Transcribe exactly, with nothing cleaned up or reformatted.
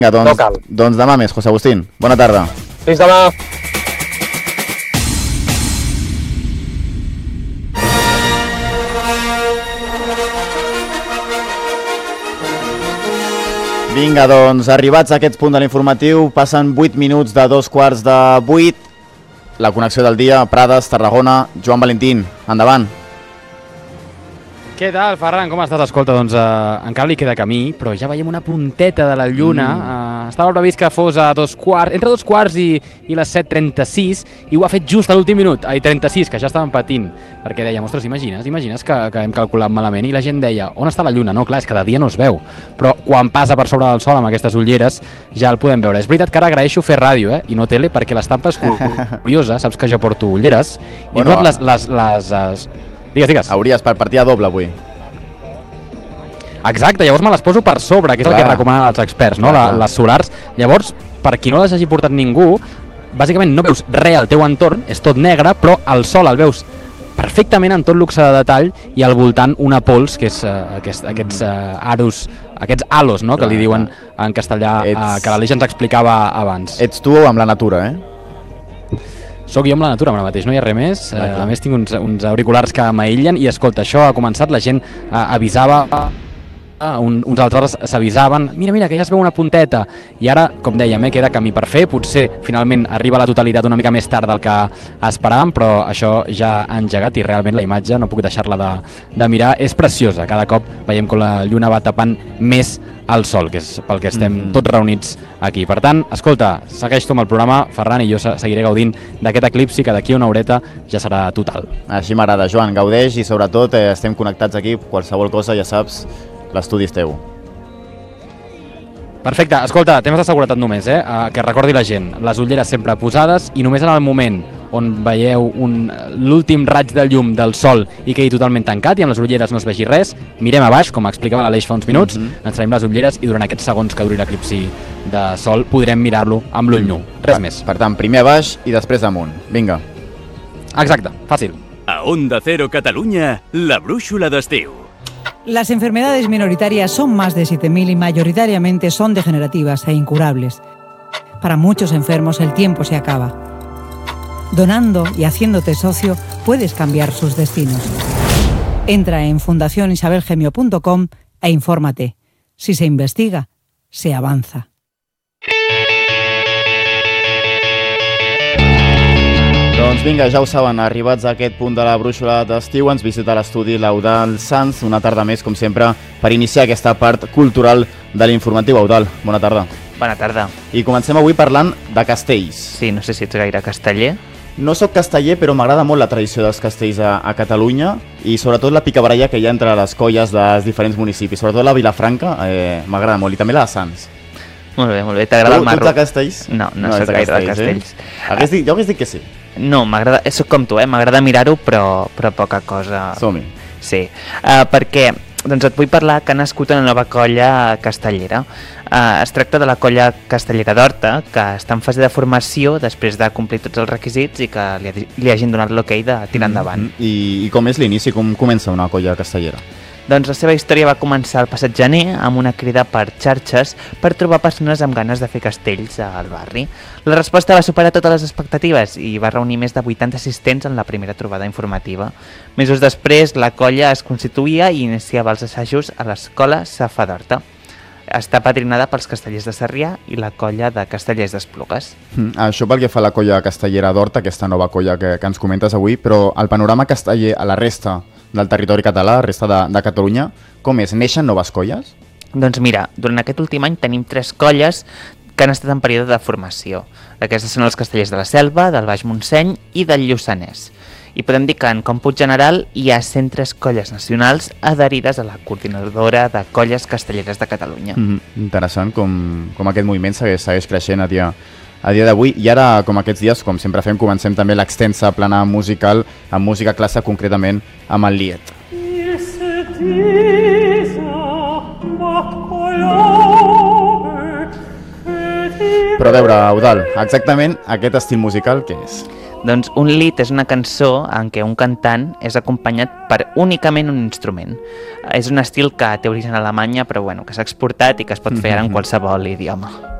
Doncs, no cal. Doncs demà més, José Agustín. Bona tarda. Fins demà. Vinga, doncs, arribats a aquest punt de l'informatiu, passen vuit minuts de dos quarts de vuit. La connexió del dia, Prades, Tarragona, Joan Valentín, endavant. Què tal, Ferran? Com estàs? Escolta, doncs eh, encara li queda camí, però ja veiem una punteta de la lluna. Mm. Eh, estava previst que fos a dos quarts, entre dos quarts i, i les set trenta-sis, i ho ha fet just a l'últim minut, ai, trenta-sis, que ja estàvem patint, perquè dèiem, ostres, imagines, imagines que, que hem calculat malament, i la gent deia, on està la lluna? No, clar, és que de dia no es veu, però quan passa per sobre del sol amb aquestes ulleres ja el podem veure. És veritat que ara agraeixo fer ràdio, eh, i no tele, perquè l'estampa és curiosa, saps que jo porto ulleres, i bueno, no les... les, les, les Digues, digues. Hauries per partida doble avui. Exacte, llavors me les poso per sobre, que és Clar. el que recomanen els experts, no? La, les solars. Llavors, per qui no les hagi portat ningú, bàsicament no veus res al teu entorn, és tot negre, però el sol el veus perfectament en tot luxe de detall i al voltant una pols, que és uh, aquest, aquests uh, aros, aquests halos, no? Clar, que li diuen en castellà, ets... uh, que l'Aleix ens explicava abans. Ets tu amb la natura, eh? Soc jo amb la natura ara mateix, no hi ha res més. Eh, a més tinc uns, uns auriculars que m'aïllen i escolta, això ha començat, la gent eh, avisava, eh, un, uns altres s'avisaven, mira, mira, que ja es veu una punteta, i ara, com dèiem, eh, queda camí per fer, potser finalment arriba a la totalitat una mica més tard del que esperàvem, però això ja ha engegat i realment la imatge, no puc deixar-la de, de mirar, és preciosa. Cada cop veiem com la lluna va tapant més al sol, que és pel que estem mm. tots reunits aquí. Per tant, escolta, segueix tu amb el programa, Ferran, i jo seguiré gaudint d'aquest eclipsi que d'aquí a una horeta ja serà total. Així m'agrada, Joan, gaudeix i sobretot eh, estem connectats aquí, qualsevol cosa ja saps, l'estudi és teu. Perfecte, escolta, temes de seguretat només, eh? Uh, que recordi la gent, les ulleres sempre posades i només en el moment on veieu l'últim raig de llum del sol i quedi totalment tancat i amb les ulleres no es vegi res, mirem a baix, com explicava l'Aleix fa uns minuts, mm-hmm. ens traiem les ulleres i durant aquests segons que duri l'eclipsi de sol podrem mirar-lo amb l'ull nu, res per, més. Per tant, primer a baix i després amunt, vinga. Exacte, fàcil. A Onda Cero Catalunya, la brúixola d'estiu. Las enfermedades minoritarias son más de siete mil y mayoritariamente son degenerativas e incurables. Para muchos enfermos el tiempo se acaba. Donando y haciéndote socio puedes cambiar sus destinos. Entra en fundación isabel gemio punto com e infórmate. Si se investiga, se avanza. Doncs vinga, ja ho saben, arribats a aquest punt de la brúixola d'estiu, ens visita l'estudi l'Eudald Sanz, una tarda més, com sempre, per iniciar aquesta part cultural de l'informatiu. Eudald, bona tarda. Bona tarda. I comencem avui parlant de castells. Sí, no sé si ets gaire casteller. No sóc casteller, però m'agrada molt la tradició dels castells a, a Catalunya i sobretot la picabaralla que hi ha entre les colles dels diferents municipis. Sobretot la Vilafranca eh, m'agrada molt, i també la de Sants. Molt bé, molt bé. T'agrada el marro? Tu ets de castells? No, no, no soc gaire de castells. Eh? Hagués dit, jo hagués dit que sí. No, m'agrada, soc com tu, eh? M'agrada mirar-ho, però, però poca cosa. Som-hi. Sí, uh, perquè doncs et vull parlar que ha nascut una nova colla castellera. Uh, es tracta de la colla castellera d'Horta, que està en fase de formació després de complir tots els requisits i que li, li hagin donat l'hoquei de tirar endavant. Mm-hmm. I, I com és l'inici? Com comença una colla castellera? Doncs la seva història va començar el passat gener amb una crida per xarxes per trobar persones amb ganes de fer castells al barri. La resposta va superar totes les expectatives i va reunir més de vuitanta assistents en la primera trobada informativa. Mesos després, la colla es constituïa i iniciava els assajos a l'escola Safà d'Horta. Està patrinada pels castellers de Sarrià i la colla de castellers d'Esplugues. Mm, això pel que fa a la colla castellera d'Horta, aquesta nova colla que, que ens comentes avui, però el panorama casteller a la resta del territori català, la resta de, de Catalunya, com és? Neixen noves colles? Doncs mira, durant aquest últim any tenim tres colles que han estat en període de formació. Aquestes són els castellers de la Selva, del Baix Montseny i del Lluçanès. I podem dir que en còmput general hi ha cent tres colles nacionals adherides a la coordinadora de colles castelleres de Catalunya. Mm-hmm. Interessant com, com aquest moviment segueix, segueix creixent a dia a dia d'avui, i ara, com aquests dies, com sempre fem, comencem també l'extensa plana musical, amb música clàssica, concretament amb el Lied. Però a veure, Eudald, exactament aquest estil musical què és? Doncs un lied és una cançó en què un cantant és acompanyat per únicament un instrument. És un estil que té origen a Alemanya, però bueno, que s'ha exportat i que es pot fer ara en qualsevol idioma.